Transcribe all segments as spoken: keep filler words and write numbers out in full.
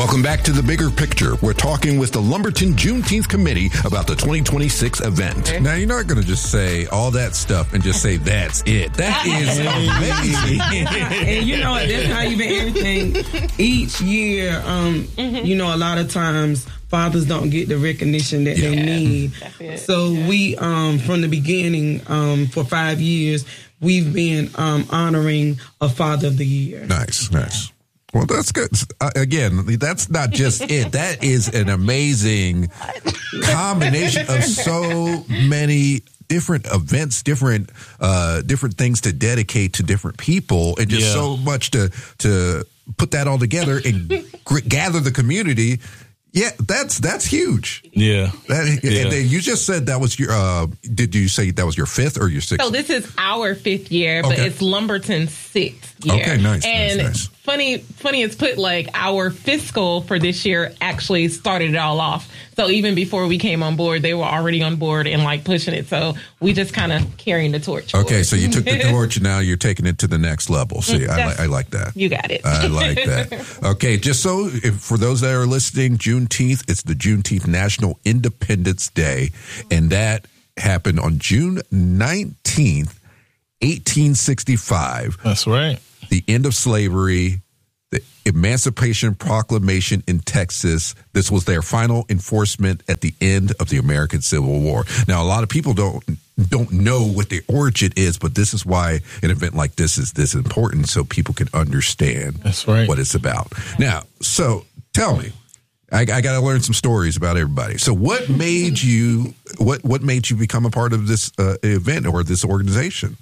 Welcome back to The Bigger Picture. We're talking with the Lumberton Juneteenth Committee about the twenty twenty-six event. Now, you're not going to just say all that stuff and just say that's it. That is amazing. And you know, that's how you've been everything. Each year, um, mm-hmm. you know, a lot of times fathers don't get the recognition that yeah. they need. So yeah. we, um, from the beginning, um, for five years, we've been um, honoring a Father of the Year. Nice, nice. Well, that's good. Uh, again, that's not just it. That is an amazing combination of so many different events, different uh, different things to dedicate to different people, and just yeah. so much to to put that all together and g- gather the community. Yeah, that's that's huge. Yeah. That, yeah. And then you just said that was your, uh, did you say that was your fifth or your sixth? So this is our fifth year, but okay. it's Lumberton's sixth year. Okay, nice. And nice, nice. funny, funny as put, like our fiscal for this year actually started it all off. So even before we came on board, they were already on board and like pushing it. So we just kind of carrying the torch. Okay, forward. So you took the torch and now you're taking it to the next level. See, I, li- I like that. You got it. I like that. Okay, just so if, for those that are listening, Juneteenth, it's the Juneteenth National Independence Day, and that happened on June nineteenth, eighteen sixty-five. That's right. The end of slavery, the Emancipation Proclamation in Texas. This was their final enforcement at the end of the American Civil War. Now, a lot of people don't don't know what the origin is, but this is why an event like this is this important, so people can understand That's right. what it's about. Now, so tell me, I, I got to learn some stories about everybody. So, what made you what what made you become a part of this uh, event or this organization?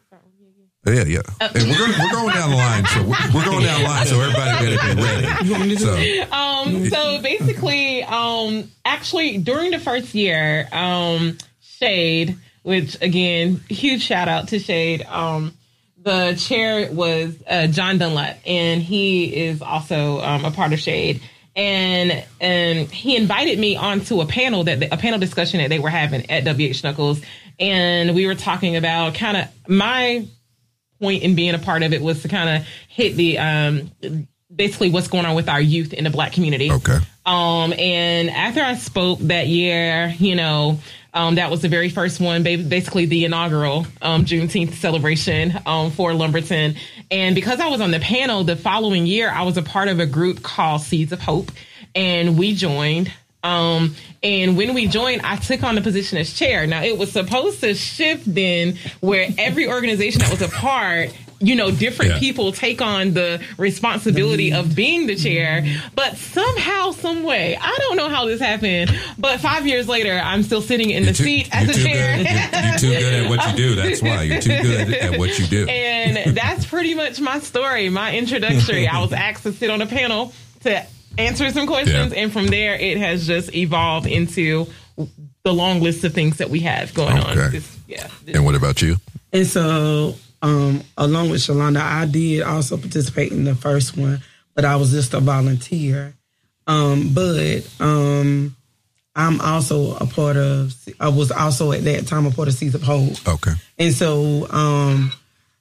Yeah, yeah. Uh, and we're going, we're going down the line, so we're, we're going down the line, so everybody better be ready. So, um, so basically, um, actually, during the first year, um, Shade, which again, huge shout out to Shade. Um, the chair was uh, John Dunlap, and he is also um, a part of Shade. And and he invited me onto a panel that a panel discussion that they were having at W H Knuckles, and we were talking about kind of my point in being a part of it was to kind of hit the um, basically what's going on with our youth in the Black community. Okay. Um, and after I spoke that year, you know, um, that was the very first one, basically the inaugural um, Juneteenth celebration um, for Lumberton. And because I was on the panel the following year, I was a part of a group called Seeds of Hope, and we joined. Um, and when we joined, I took on the position as chair. Now, it was supposed to shift then where every organization that was a part, you know, different yeah. people take on the responsibility of being the chair. But somehow, some way, I don't know how this happened, but five years later, I'm still sitting in you're the too, seat as a chair. Good, you're, you're too good at what you do. That's why. You're too good at what you do. And that's pretty much my story, my introductory. I was asked to sit on a panel to answer some questions, yeah. and from there, it has just evolved into the long list of things that we have going okay. on. This, yeah. This. And what about you? And so, um, along with Shalonda, I did also participate in the first one, but I was just a volunteer. Um, but um, I'm also a part of, I was also at that time a part of Seeds of Hope. Okay. And so um,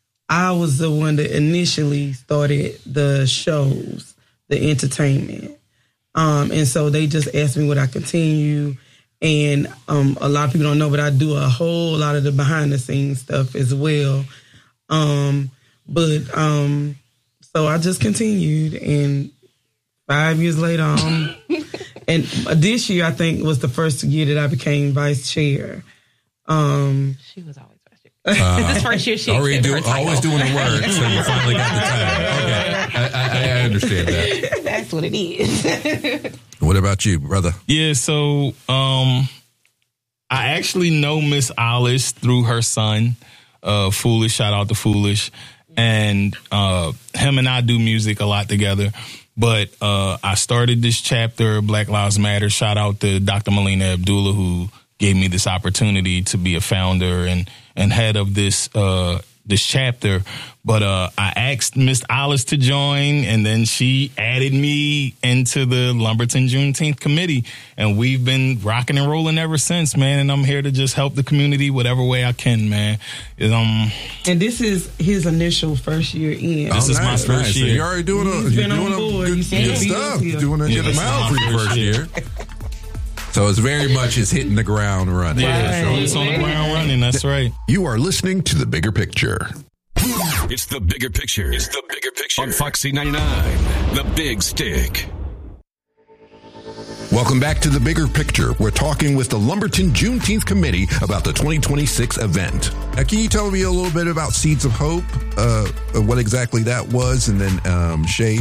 I was the one that initially started the shows, the entertainment. Um, and so they just asked me would I continue. And um, a lot of people don't know, but I do a whole lot of the behind the scenes stuff as well. Um, but um, so I just continued, and five years later, um, and this year I think was the first year that I became vice chair. Um, she was always vice chair. Uh, this first year she already do, always doing the work, so you finally got the time. Okay, I, I, I understand that. That's what it is. What about you, brother? Yeah, so um, I actually know Miss Alice through her son, uh, Foolish. Shout out to Foolish. And uh, him and I do music a lot together. But uh, I started this chapter, Black Lives Matter. Shout out to Doctor Melina Abdullah, who gave me this opportunity to be a founder and, and head of this uh, this chapter. But uh, I asked Miss Alice to join, and then she added me into the Lumberton Juneteenth committee, and we've been rocking and rolling ever since, man. And I'm here to just help the community whatever way I can, man. Um, and this is his initial first year in. This oh, is nice, my first nice. year. So you're already doing a, He's you're been doing on a board. good, He's good been stuff. here. Doing a Yeah, good this is amount my for your first first year. year. So it's very much is hitting the ground running. Yeah, Right. it's on the ground running. That's right. You are listening to The Bigger Picture. It's The Bigger Picture. It's The Bigger Picture. On Foxy ninety-nine, The Big Stick. Welcome back to The Bigger Picture. We're talking with the Lumberton Juneteenth Committee about the twenty twenty-six event. Now, can you tell me a little bit about Seeds of Hope, uh, what exactly that was, and then um, Shade?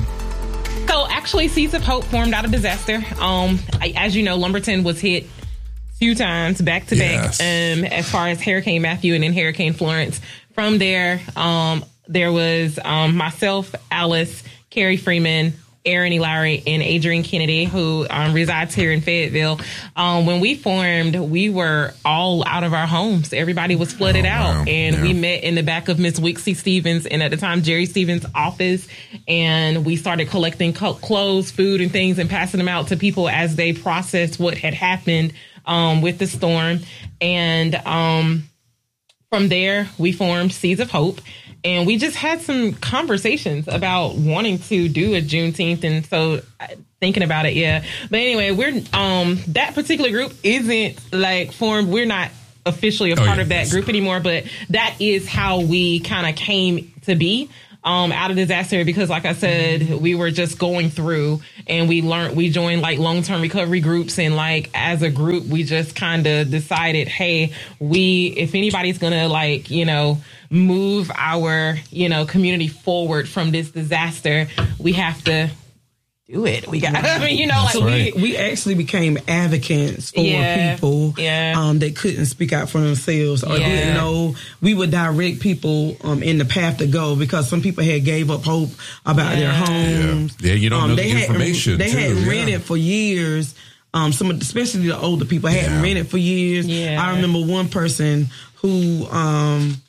So actually, Seeds of Hope formed out of disaster. Um, I, as you know, Lumberton was hit two times back to Yes. back. Um, as far as Hurricane Matthew and then Hurricane Florence. From there, um, there was um, myself, Alice, Carrie Freeman, Aaron E. Lowry, and Adrian Kennedy, who um, resides here in Fayetteville. Um, when we formed, we were all out of our homes. Everybody was flooded Oh, out. wow. And Yeah. we met in the back of Miss Wixie Stevens and at the time Jerry Stevens' office. And we started collecting co- clothes, food, and things and passing them out to people as they processed what had happened um, with the storm. And um, from there, we formed Seeds of Hope. And we just had some conversations about wanting to do a Juneteenth. And so uh, thinking about it, yeah. But anyway, we're um that particular group isn't like formed. We're not officially a Oh, part yeah. of that group anymore, but that is how we kind of came to be. Um, out of disaster because, like I said, we were just going through and we learned, we joined like long-term recovery groups. And like, as a group, we just kind of decided, hey, we, if anybody's going to like, you know, move our, you know, community forward from this disaster, we have to do it. We got, I mean, you know, That's like right. we, We actually became advocates for Yeah, people yeah. um, that couldn't speak out for themselves or Yeah. didn't know. We would direct people um, in the path to go because some people had gave up hope about their Yeah. homes. Yeah. Yeah, you don't know the hadn't- information, They too, had yeah. rented for years. Um, some, of- especially the older people, hadn't Yeah. rented for years. Yeah. I remember one person who um,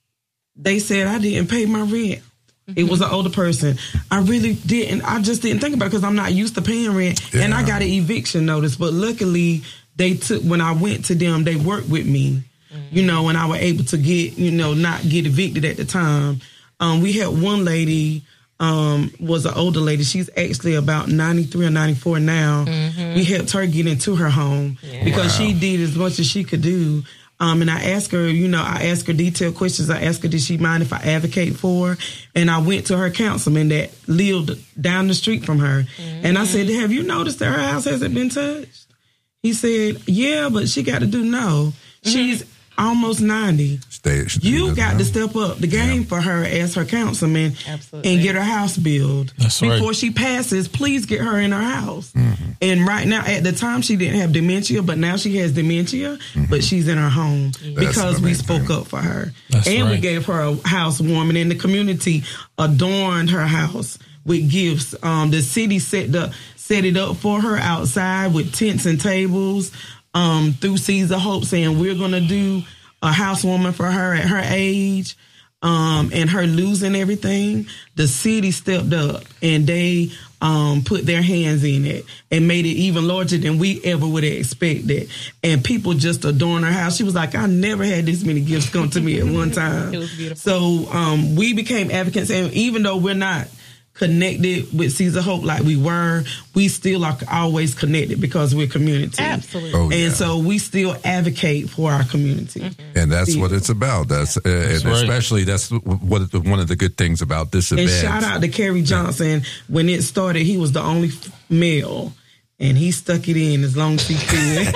they said I didn't pay my rent. It was an older person. I really didn't. I just didn't think about it because I'm not used to paying rent. And I Yeah. got an eviction notice. But luckily, they took, when I went to them, they worked with me, you know, and I was able to get, you know, not get evicted at the time. Um, we had one lady, um, was an older lady. She's actually about ninety-three or ninety-four now. We helped her get into her home because she did as much as she could do. Um, and I asked her, you know, I asked her detailed questions. I asked her, did she mind if I advocate for her? And I went to her councilman that lived down the street from her. Mm-hmm. And I said, have you noticed that her house hasn't been touched? He said, yeah, but she got to do no. Mm-hmm. She's almost ninety. Stay, stay You doesn't got know. to step up the game Yeah. for her as her councilman Absolutely. and get her house built. That's right. Before she passes, please get her in her house. Mm-hmm. And right now, at the time, she didn't have dementia, but now she has dementia, but she's in her home because the we main spoke thing. up for her. That's and we right. gave her a housewarming, and the community adorned her house with gifts. Um, the city set the set it up for her outside with tents and tables um, through Seeds of Hope, saying we're going to do a housewarming for her at her age. Um, and her losing everything, the city stepped up and they um, put their hands in it and made it even larger than we ever would have expected. And people just adorned her house. She was like, I never had this many gifts come to me at one time. It was beautiful. So um, we became advocates. And even though we're not connected with Seeds of Hope like we were, we still are always connected because we're community. Absolutely. Oh, And yeah. so we still advocate for our community. And that's what it's about. That's, uh, and right. especially that's what the, one of the good things about this And event. shout out to Kerry Johnson. When it started, he was the only f- male, and he stuck it in as long as he could.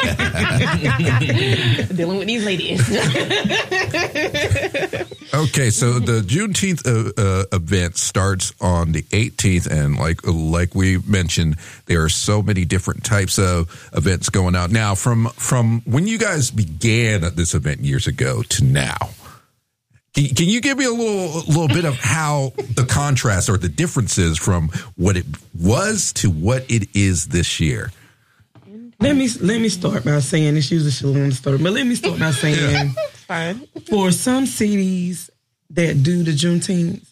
Dealing with these ladies. Okay, so the Juneteenth uh, uh, event starts on the eighteenth, and like like we mentioned, there are so many different types of events going out now. From from when you guys began at this event years ago to now, can, can you give me a little little bit of how the contrast or the differences from what it was to what it is this year? let me let me start by saying this. Usually she'll want to start, but let me start by saying, Fine. for some cities that do the Juneteenth,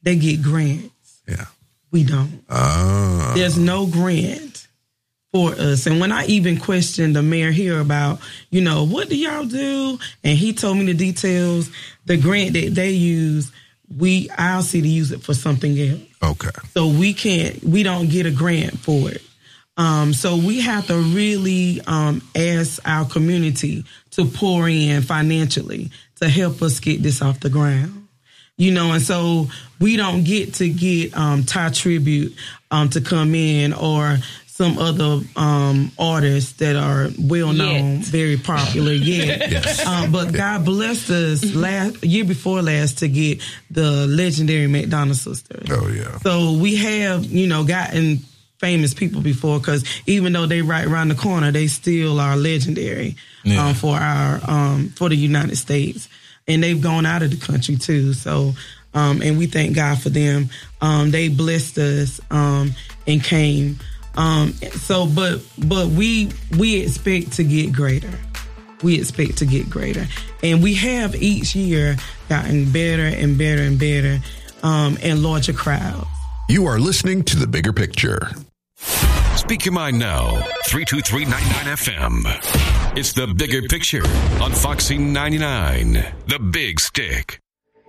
they get grants. Yeah. We don't. Uh, There's no grant for us. And when I even questioned the mayor here about, you know, what do y'all do? And he told me the details, the grant that they use, we, our city use it for something else. Okay. So we can't, we don't get a grant for it. Um, so we have to really um, ask our community to pour in financially to help us get this off the ground. You know, and so we don't get to get um, Thai Tribute um, to come in or some other um, artists that are well known, Yet. very popular yet. Yes. Um, but God blessed us last year before last to get the legendary McDonald sisters. Oh, yeah. So we have, you know, gotten famous people before, because even though they right around the corner, they still are legendary Yeah. um, for our um, for the United States. And they've gone out of the country too. So, um, and we thank God for them. Um, they blessed us um, and came. Um, so, but but we we expect to get greater. We expect to get greater, and we have each year gotten better and better and better, um, and larger crowds. You are listening to The Bigger Picture. Speak your mind now. three two three ninety-nine F M. It's The Bigger Picture on Foxy ninety-nine. The Big Stick.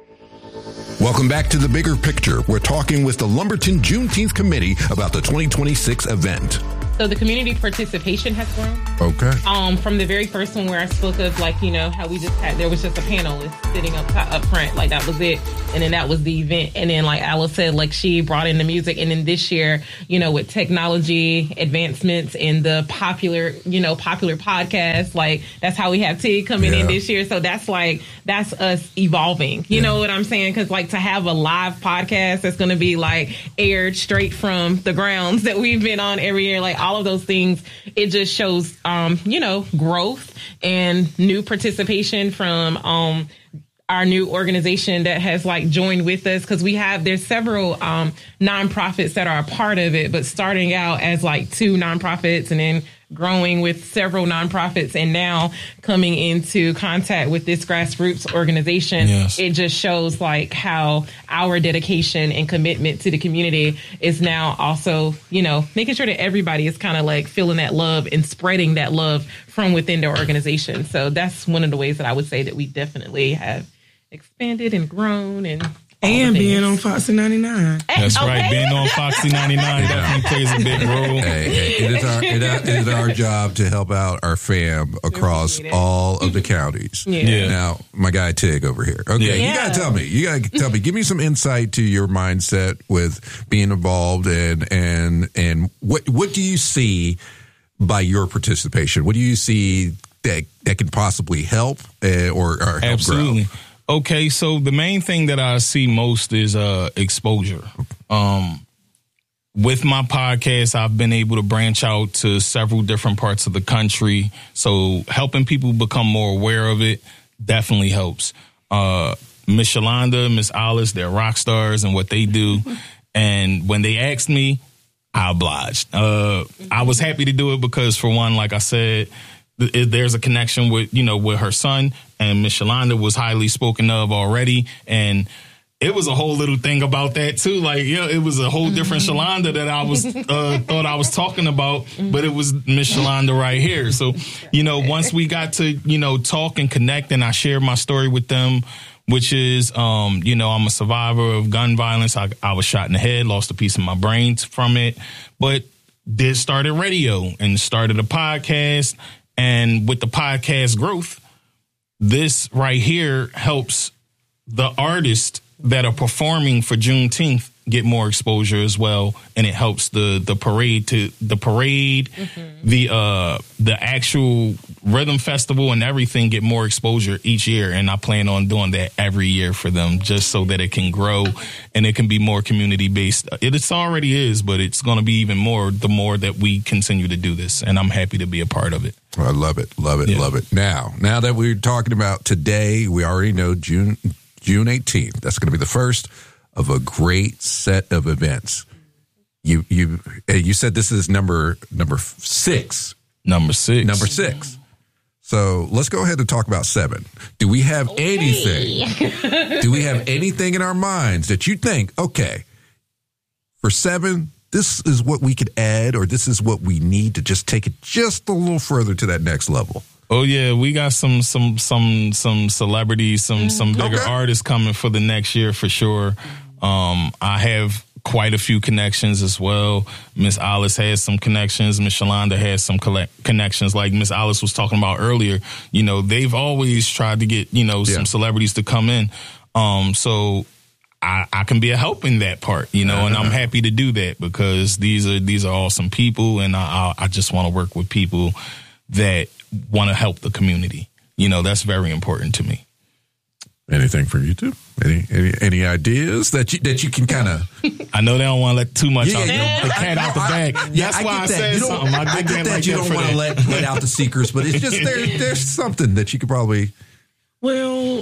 Welcome back to The Bigger Picture. We're talking with the Lumberton Juneteenth Committee about the twenty twenty-six event. So the community participation has grown. Okay. Um, from the very first one where I spoke of, like, you know, how we just had, there was just a panelist sitting up top, up front, like that was it. And then that was the event. And then, like Alice said, like she brought in the music. And then this year, you know, with technology advancements and the popular, you know, popular podcasts, like that's how we have Tig coming Yeah. in this year. So that's like, that's us evolving. You Yeah. know what I'm saying? Because like to have a live podcast that's going to be like aired straight from the grounds that we've been on every year, like all of those things, it just shows, um, you know, growth and new participation from um, our new organization that has like joined with us, because we have, there's several um, nonprofits that are a part of it, but starting out as like two nonprofits and then growing with several nonprofits and now coming into contact with this grassroots organization. Yes. It just shows like how our dedication and commitment to the community is now also, you know, making sure that everybody is kind of like feeling that love and spreading that love from within their organization. So that's one of the ways that I would say that we definitely have expanded and grown and all And the being things. on Foxy ninety-nine. That's right. Okay. Being on Foxy ninety-nine definitely plays a big role. Hey, hey, it is our it, it is our job to help out our fam across Appreciate it. all of the counties. Yeah. Yeah. Now, my guy Tig over here. Okay, Yeah. you gotta tell me. You gotta tell me. Give me some insight to your mindset with being involved, and and and what what do you see by your participation? What do you see that that can possibly help uh, or, or help Absolutely. grow? Okay, so the main thing that I see most is uh, exposure. Um, with my podcast, I've been able to branch out to several different parts of the country. So helping people become more aware of it definitely helps. Uh, Miss Shalonda, Miss Alice, they're rock stars and what they do. And when they asked me, I obliged. Uh, I was happy to do it because, for one, like I said, th- there's a connection with, you know, with her son, and Miss Shalonda was highly spoken of already. And it was a whole little thing about that too. Like, yeah, it was a whole different Shalonda that I was, uh, thought I was talking about, but it was Miss Shalonda right here. So, you know, once we got to, you know, talk and connect, and I shared my story with them, which is, um, you know, I'm a survivor of gun violence. I, I was shot in the head, lost a piece of my brain from it, but did started radio and started a podcast. And with the podcast growth, this right here helps the artists that are performing for Juneteenth get more exposure as well, and it helps the the parade to the parade, mm-hmm. the uh the actual rhythm festival and everything get more exposure each year, and I plan on doing that every year for them, just so that it can grow and it can be more community based. It it's already is, but it's going to be even more the more that we continue to do this, and I'm happy to be a part of it. I love it, love it, Yeah. love it. Now, now that we're talking about today, we already know June June eighteenth. That's going to be the first of a great set of events. You you you said this is number number six. Number six. Number six. So let's go ahead and talk about seven. Do we have okay. anything? Do we have anything in our minds that you think, okay, for seven, this is what we could add, or this is what we need to just take it just a little further to that next level? Oh yeah, we got some some some some celebrities, some mm. some bigger okay. artists coming for the next year for sure. Um, I have quite a few connections as well. Miss Alice has some connections. Miss Shalonda has some collect- connections. Like Miss Alice was talking about earlier, you know, they've always tried to get, you know, yeah. some celebrities to come in. Um, so I, I can be a help in that part, you know, uh-huh. and I'm happy to do that because these are these are awesome people, and I, I just want to work with people that want to help the community. You know, that's very important to me. Anything for you too? Any any, any ideas that you that you can kind of? I know they don't want to let too much yeah, out yeah, the, the cat out the bag. I, yeah, That's I why I that. said you something. I, I get that like you that don't want to let let out the secrets, but it's just there. There's something that you could probably. Well,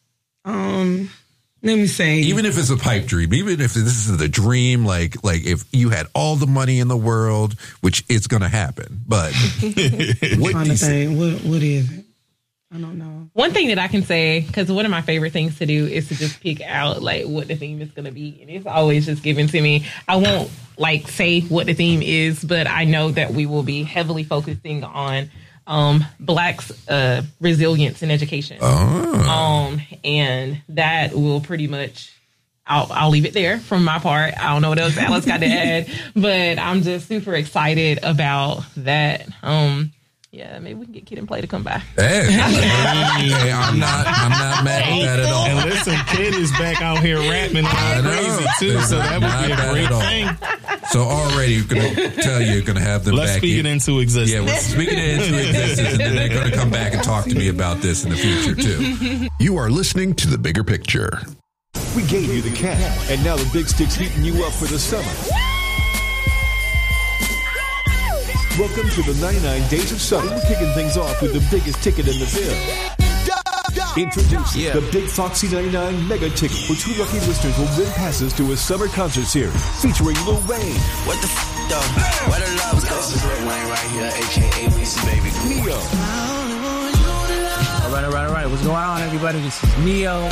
um, let me say, even if it's a pipe dream, even if this is the dream, like like if you had all the money in the world, which it's going to happen, but what trying do you to think, what what is it? I don't know. One thing that I can say, because one of my favorite things to do is to just pick out like what the theme is going to be, and it's always just given to me. I won't like say what the theme is, but I know that we will be heavily focusing on um, Blacks' uh, resilience in education, oh. um, and that will pretty much. I'll, I'll leave it there from my part. I don't know what else Alice got to add, but I'm just super excited about that. Um, Yeah, maybe we can get Kid and Play to come by. Hey, hey, I'm not, I'm not mad at that at all. And listen, Kid is back out here rapping like crazy too, so that would be a great thing. So already you're going to tell you you're going to have them Let's back. Let's speak in. it into existence. Yeah, we're speaking it into existence, and then they're going to come back and talk to me about this in the future too. You are listening to The Bigger Picture. We gave you the cat, and now the Big Stick's heating you up for the summer. Welcome to the ninety-nine Days of Summer. We're kicking things off with the biggest ticket in the bill. Introducing yeah. the Big Foxy ninety-nine Mega Ticket, where two lucky listeners will win passes to a summer concert series featuring Lil Wayne. What the f*** though? Where the love goes? This is Lil Wayne right here, a k a. Weezy Baby. Neo. All right, all right, all right. What's going on, everybody? This is Neo.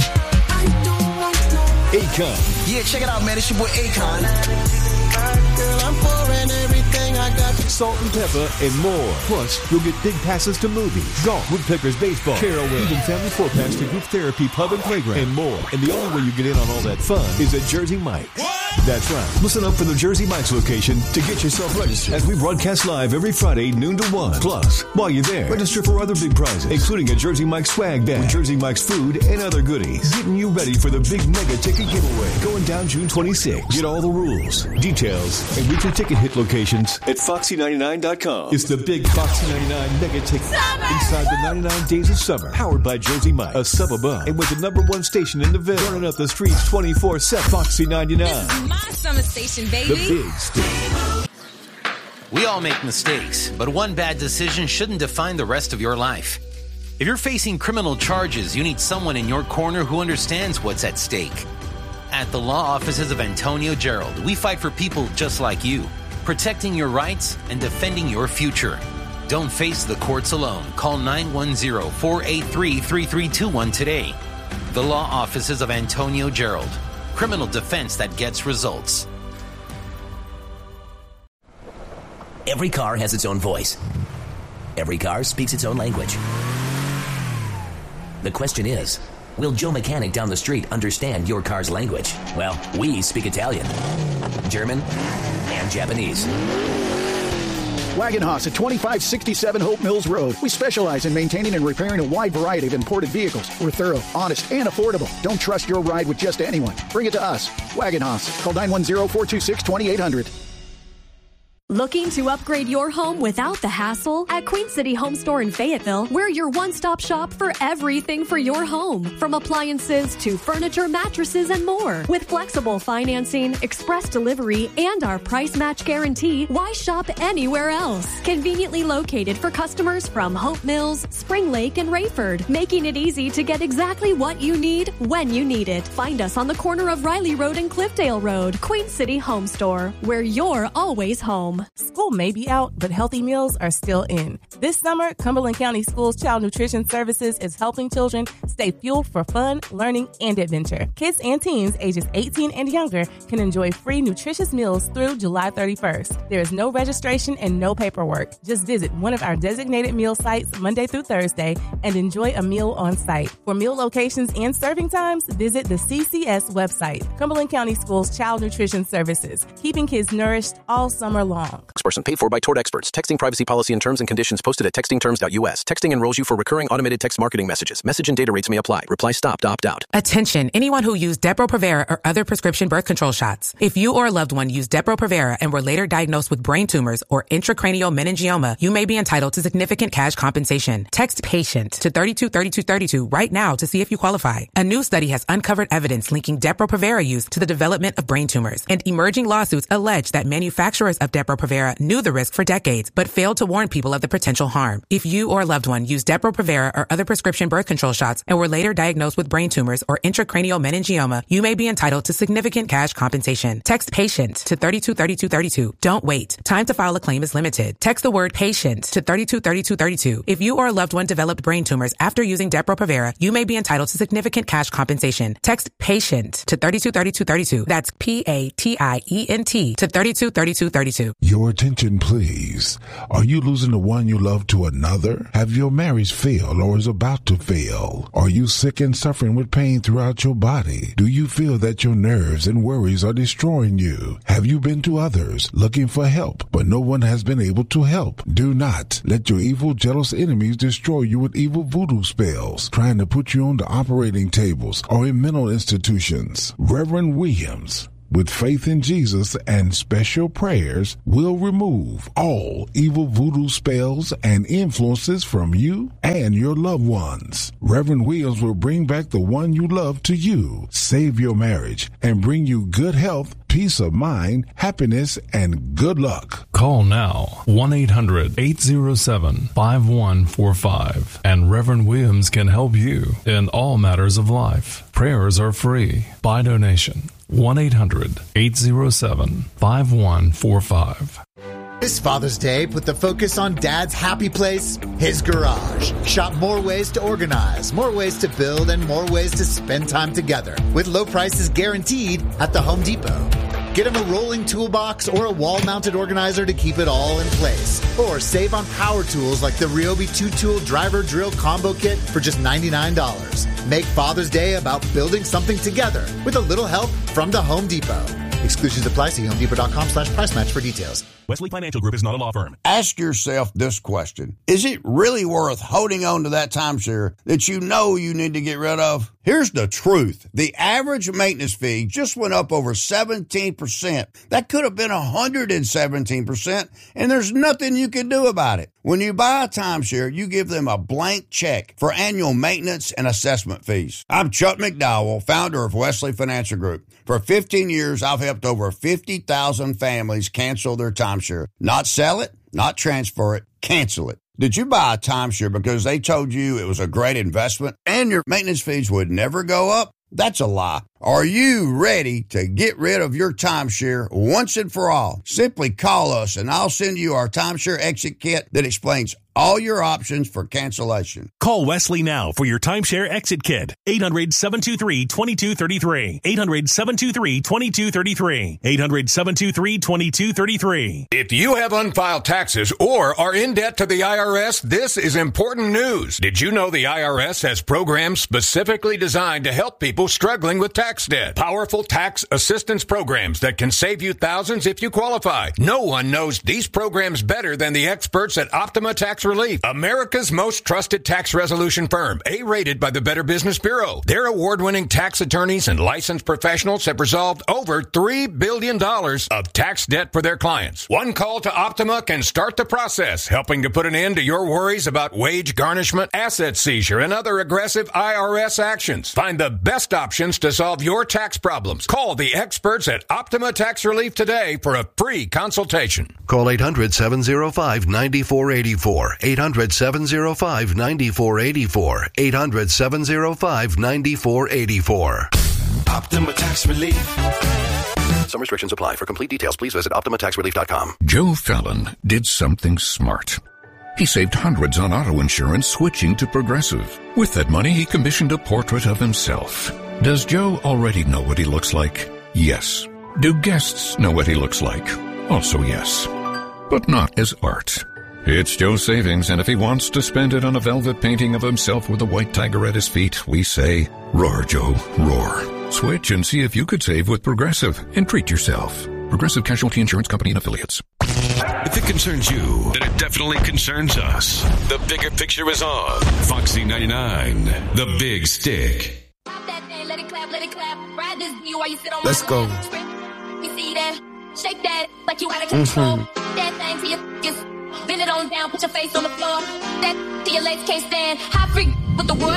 Akon. Yeah, check it out, man. It's your boy Akon. Girl, I'm pouring everything I got. Salt and pepper and more. Plus, you'll get big passes to movies, golf, Woodpeckers baseball, Carowell, even family four-packs to group therapy, pub and playground, and more. And the only way you get in on all that fun is at Jersey Mike's. What? That's right. Listen up for the Jersey Mike's location to get yourself registered as we broadcast live every Friday, noon to one. Plus, while you're there, register for other big prizes, including a Jersey Mike's swag bag with Jersey Mike's food and other goodies. Getting you ready for the big mega ticket giveaway going down June twenty-sixth. Get all the rules, details, and weekly ticket hit locations at foxy ninety-nine dot com. It's the big Foxy ninety-nine mega ticket summer! Inside the ninety-nine Days of Summer, powered by Jersey Mike, a sub above, and with the number one station in the Ville, running up the streets twenty-four seven. Foxy ninety-nine. This is my summer station, baby. The Big Stick. We all make mistakes, but one bad decision shouldn't define the rest of your life. If you're facing criminal charges, you need someone in your corner who understands what's at stake. At the law offices of Antonio Gerald, we fight for people just like you, protecting your rights and defending your future. Don't face the courts alone. Call nine one zero, four eight three, three three two one today. The law offices of Antonio Gerald. Criminal defense that gets results. Every car has its own voice. Every car speaks its own language. The question is, will Joe Mechanic down the street understand your car's language? Well, we speak Italian, German, and Japanese. Wagon Haas at twenty-five sixty-seven Hope Mills Road. We specialize in maintaining and repairing a wide variety of imported vehicles. We're thorough, honest, and affordable. Don't trust your ride with just anyone. Bring it to us. Wagon Haas. Call nine one zero, four two six, two eight zero zero. Looking to upgrade your home without the hassle? At Queen City Home Store in Fayetteville, we're your one-stop shop for everything for your home. From appliances to furniture, mattresses, and more. With flexible financing, express delivery, and our price match guarantee, why shop anywhere else? Conveniently located for customers from Hope Mills, Spring Lake, and Rayford, making it easy to get exactly what you need when you need it. Find us on the corner of Riley Road and Cliffdale Road. Queen City Home Store, where you're always home. home. School may be out, but healthy meals are still in. This summer, Cumberland County Schools Child Nutrition Services is helping children stay fueled for fun, learning, and adventure. Kids and teens ages eighteen and younger can enjoy free nutritious meals through July thirty-first. There is no registration and no paperwork. Just visit one of our designated meal sites Monday through Thursday and enjoy a meal on site. For meal locations and serving times, visit the C C S website. Cumberland County Schools Child Nutrition Services, keeping kids nourished all summer long. Person paid for by Tort Experts. Texting privacy policy and terms and conditions posted at texting terms dot U S. Texting enrolls you for recurring automated text marketing messages. Message and data rates may apply. Reply stop to opt out. Attention, anyone who used Depo-Provera or other prescription birth control shots. If you or a loved one used Depo-Provera and were later diagnosed with brain tumors or intracranial meningioma, you may be entitled to significant cash compensation. Text PATIENT to thirty-two thirty-two thirty-two right now to see if you qualify. A new study has uncovered evidence linking Depo-Provera use to the development of brain tumors, and emerging lawsuits allege that manufacturers of Depo-Provera knew the risk for decades, but failed to warn people of the potential harm. If you or a loved one used Depo-Provera or other prescription birth control shots and were later diagnosed with brain tumors or intracranial meningioma, you may be entitled to significant cash compensation. Text PATIENT to thirty-two thirty-two thirty-two. Don't wait. Time to file a claim is limited. Text the word PATIENT to thirty-two thirty-two thirty-two. If you or a loved one developed brain tumors after using Depo-Provera, you may be entitled to significant cash compensation. Text PATIENT to thirty-two thirty-two thirty-two. That's P A T I E N T to thirty-two thirty-two thirty-two. Your attention, please. Are you losing the one you love to another? Have your marriage failed or is about to fail? Are you sick and suffering with pain throughout your body? Do you feel that your nerves and worries are destroying you? Have you been to others looking for help, but no one has been able to help? Do not let your evil, jealous enemies destroy you with evil voodoo spells, trying to put you on the operating tables or in mental institutions. Reverend Williams, with faith in Jesus and special prayers, will remove all evil voodoo spells and influences from you and your loved ones. Reverend Williams will bring back the one you love to you, save your marriage, and bring you good health, peace of mind, happiness, and good luck. Call now, one eight hundred eight oh seven five one four five, and Reverend Williams can help you in all matters of life. Prayers are free by donation. one eight hundred eight oh seven five one four five. This Father's Day, put the focus on Dad's happy place, his garage. Shop more ways to organize, more ways to build, and more ways to spend time together. With low prices guaranteed at the Home Depot. Get him a rolling toolbox or a wall-mounted organizer to keep it all in place. Or save on power tools like the Ryobi two-tool driver drill combo kit for just ninety-nine dollars. Make Father's Day about building something together with a little help from the Home Depot. Exclusions apply. See homedepot.com slash price match for details. Wesley Financial Group is not a law firm. Ask yourself this question. Is it really worth holding on to that timeshare that you know you need to get rid of? Here's the truth. The average maintenance fee just went up over seventeen percent. That could have been one hundred seventeen percent, and there's nothing you can do about it. When you buy a timeshare, you give them a blank check for annual maintenance and assessment fees. I'm Chuck McDowell, founder of Wesley Financial Group. For fifteen years, I've helped over fifty thousand families cancel their timeshare. Not sell it, not transfer it, cancel it. Did you buy a timeshare because they told you it was a great investment and your maintenance fees would never go up? That's a lie. Are you ready to get rid of your timeshare once and for all? Simply call us and I'll send you our timeshare exit kit that explains all your options for cancellation. Call Wesley now for your timeshare exit kit. eight hundred seven two three two two three three. eight hundred seven two three two two three three. eight hundred seven two three two two three three. If you have unfiled taxes or are in debt to the I R S, this is important news. Did you know the I R S has programs specifically designed to help people struggling with tax debt? Powerful tax assistance programs that can save you thousands if you qualify. No one knows these programs better than the experts at Optima Tax Relief, America's most trusted tax resolution firm, A-rated by the Better Business Bureau. Their award-winning tax attorneys and licensed professionals have resolved over three billion dollars of tax debt for their clients. One call to Optima can start the process, helping to put an end to your worries about wage garnishment, asset seizure, and other aggressive I R S actions. Find the best options to solve your tax problems. Call the experts at Optima Tax Relief today for a free consultation. Call eight hundred seven oh five nine four eight four. eight hundred seven oh five nine four eight four. eight hundred seven oh five nine four eight four. Optima Tax Relief. Some restrictions apply. For complete details, please visit Optima Tax Relief dot com. Joe Fallon did something smart. He saved hundreds on auto insurance switching to Progressive. With that money, he commissioned a portrait of himself. Does Joe already know what he looks like? Yes. Do guests know what he looks like? Also yes. But not as art. It's Joe's savings, and if he wants to spend it on a velvet painting of himself with a white tiger at his feet, we say, roar, Joe, roar. Switch and see if you could save with Progressive and treat yourself. Progressive Casualty Insurance Company and Affiliates. If it concerns you, then it definitely concerns us. The Bigger Picture is on Foxy ninety-nine, The Big Stick. Let's go. You see that? Shake that like you out of control. Mm-hmm. That thing to your just bend it on down, put your face on the floor. That to your legs can't stand. High freak with the world.